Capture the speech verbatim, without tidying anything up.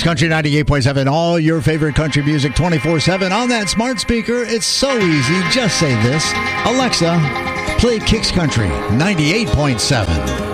Country ninety-eight point seven, all your favorite country music twenty-four seven on that smart speaker. It's so easy. Just say this. Alexa, play Kicks Country ninety-eight point seven.